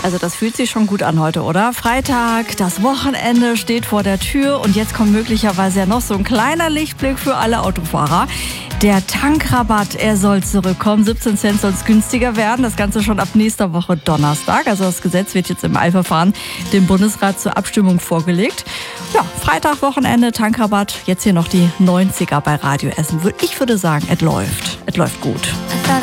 Also das fühlt sich schon gut an heute, oder? Freitag, das Wochenende steht vor der Tür und jetzt kommt möglicherweise ja noch so ein kleiner Lichtblick für alle Autofahrer. Der Tankrabatt, er soll zurückkommen. 17 Cent soll es günstiger werden. Das Ganze schon ab nächster Woche Donnerstag. Also das Gesetz wird jetzt im Eilverfahren dem Bundesrat zur Abstimmung vorgelegt. Ja, Freitag, Wochenende, Tankrabatt. Jetzt hier noch die 90er bei Radio Essen. Ich würde sagen, es läuft. Es läuft gut.